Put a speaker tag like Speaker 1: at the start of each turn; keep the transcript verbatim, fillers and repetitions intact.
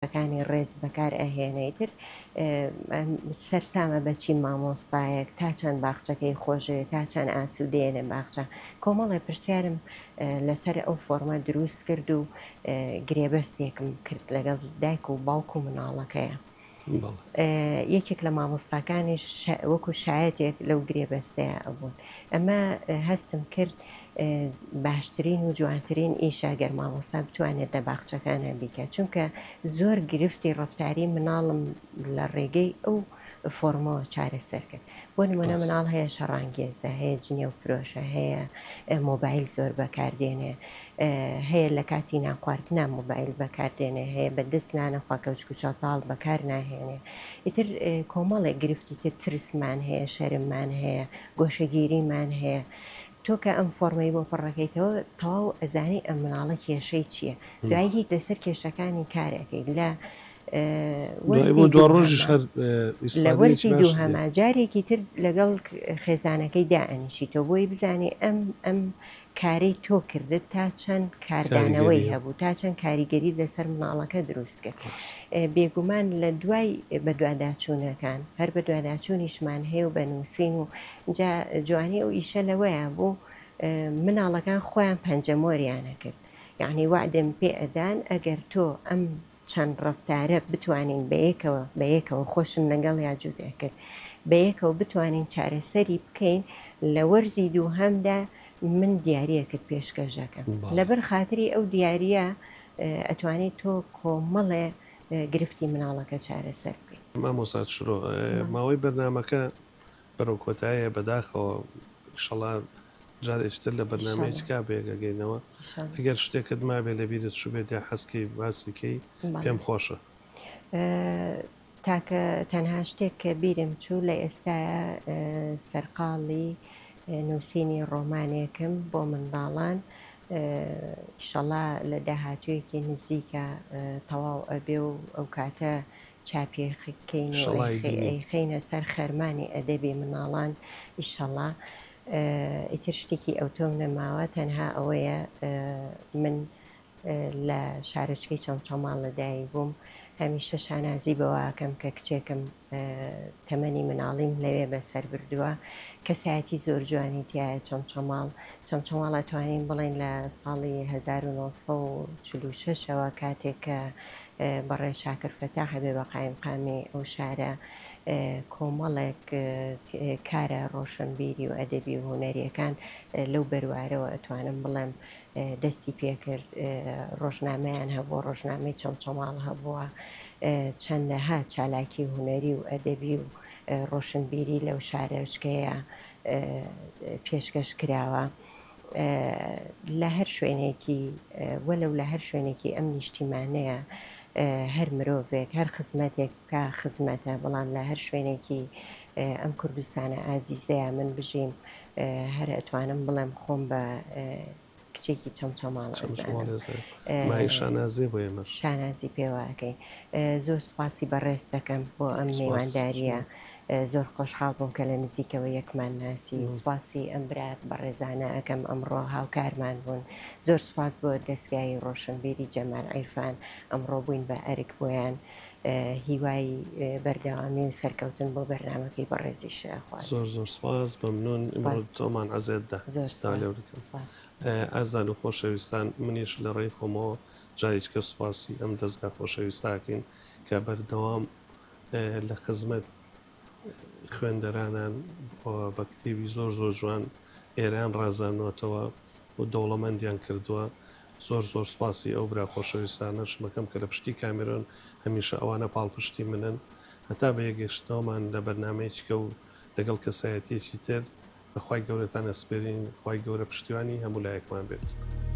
Speaker 1: باخچەکانی ڕێز بەکار ئەهێنەیتر سەرسامە بەچی مامۆستایەک تا چەند باخچەکەی خۆشێ تا چەند ئاسوودەیە لە باخچە کۆمەڵێ پرسیارم لەسەر ئەو فۆرمە دروست کرد و گرێبەستێکم کرد لەگەڵ دایک و باوک و مناڵەکەیە یەکێک لە مامۆستاکانی وەکو شایەتێک لەو گرێبەستەیە ئەبوون ئەمە هەستم کرد باشترین و جوانترین ئیشە گەر مامۆستا بتوانێت لە باخچەکانە بیکە چونکە زۆر گرفتی ڕەفتاری مناڵم لە ڕێگەی ئەو فۆرمەوە چارەسەر کرد بۆ نمونە مناڵ هەیە شەڕانگێزە هەیە جنێ و فرۆشە هەیە مۆبایل زۆر بەکاردێنێ هەیە لە کاتی ناخواردنا مۆبایل بەکاردێنێ هەیە بەدەست نانەخوا کەوچک و چاوتاڵ بەکار ناهێنێ ئیتر کۆمەڵێک گرفتی تر ترسمان هەیە شەرممان هەیە گۆشەگیریمان هەیە تۆ کە ئەم فۆرمەی بۆ پڕەکەیتەوە تەواو ئەزانی ئەم مناڵە کێشەی چییە دوای هیچ لەسەر کێشەکانی کارەکەی لە لە وەرزی دوو هەما جارێکی تر لەگەڵ خێزانەکەی دائەنیشیتەوە بۆی بزانێ ئەم ئەم کارەی تۆ کردت تا چەند کاردانەوەی هەبوو تا چەند کاریگەری لەسەر مناڵەکە دروست کرد بێگومان لە دوای بە دوواداچوونەکان هەر بە دوواداچوونیشمان هەیە و بەنووسین و جوانی ئەو ئیشە لەوەیە بۆ مناڵەکان خۆیان پەنجەمۆریانە کرد یعنی وعدم پێ ئەدان ئەگەر تۆ ئەم چەند ڕەفتارە بتوانین بەیەکەوە بەیەکەوە خۆشم لەگەڵ یا جودێ کرد بەیەکەوە بتوانین چارەسەری بکەین لە وەرزی دوو هەمدا من دیارەکەت پێشکەشەکەم لەبەر خاتری ئەو دیارە ئەتوانیت تۆ کۆمەڵێ گرفتی مناڵەکە چارەسەر بکەیت
Speaker 2: مامۆستا شڕۆ ماوەی بەرنامەکە بەرەو کۆتاییە بەداخەوە شەڵا جارێکتر لە بەرنمەیەکی کا بێگەگەینەوە ئەگەر شتێکت مابێ لە بیرت شوبێت یا حەسکی باسیکەی پێم خۆشە
Speaker 1: تاکە تەنها شتێک کە بیرم چوو لە ئێستاە سەرقاڵی نووسینی ڕۆمانێکم بۆ منداڵان ئیشەڵا لە داهاتوویەکی نزیکە تەواو ئەبێ و ئەو کاتە چاپێکەین خینە سەر خەرمانی ئەدەبی مناڵان ئیشەڵا ئیتر شتێکی ئەوتۆم نەماوە تەنها ئەوەیە من لە شارچکەی چەمچەماڵ لەدایک بووم هەمیشە شانازی بەواکەم کە کچێکم تەمەنی مناڵیم لەوێ بەسەر بردووە کەسایەتی زۆر جوانی تایە چەمچەماڵ چەمچەماڵ ئەتوانین بڵێن لە ساڵی هەزار و نۆسەد و چل و شەشەوە کاتێک کە بەڕێ شاکر فەتاح هەبێ بە قایمقامی ئەو شارە کۆمەڵێک کارە ڕۆشنبیری و ئەدەبی و هونەریەکان لەو بەروارەوە ئەتوانم بڵێم دەستی پێکرد ڕۆژنامەیان هەبووە ڕۆژنامەی چەمچەماڵ هەبووە چەندەها چالاکی هونەری و ئەدەبی و ڕۆشنبیری لەو شارەچکەیە پێشکەش کراوە لە هەر شوێنێکی وەلەو لە هەر شوێنێکی ئەم نیشتیمانەیە هەر مرۆڤێک هەر خزمەتێک کا خزمەتە بەڵام لە هەر شوێنێکی ئەم کوردستانە ئازیزەیە من بژیم هەر ئەتوانم بڵێم خۆم بە کچێکی چەمچەماڵ
Speaker 2: شانازی بۆ ئێمە
Speaker 1: شانازی پێواکەین زۆر سوپاسی بەڕێز دەکەم بۆ ئەم میوانداریە زۆر خۆشحاڵ بووم کە لە نزیکەوە یەکمان ناسی سوپاسی ئەم برات بەڕێزانە ئەەکەم ئەمڕۆ هاوکارمان بوون زۆر سوپاس بۆ دەستگای ڕۆشنبیری جەمال عیرفان ئەمڕۆ بووین بە ئەرک بۆیان هیوای بەردەوامی و سەرکەوتن بۆ بەرنامەکەی بەڕێزی شەخواز
Speaker 2: زۆر زۆر سپاس بەمنون تۆمان عەزێتدا ئازان و خۆشەویستان منیش لە ڕێی خۆمەوە جارێککە سوپاسی ئەم دەستگا خۆشەویستاکەین کە بەردەوام لە خزمەت خوێندەرانان بە کتێبی زۆر زۆر جوان ئێران ڕازانوەتەوە و دەوڵەمەندیان کردووە زۆر زۆر سپاسی ئەو برا خۆشەویستانە شمەکەم کە لە پشتی کامێرۆن هەمیشە ئەوانە پاڵپشتی منن هەتا بە یەگەشتەوەمان لە بەرنمەیەکە و لەگەڵ کەسایەتیەکی تر بەخوای گەورەتان ئەسپێرین خوای گەورە پشتیوانی هەموو لایەکمان بێت.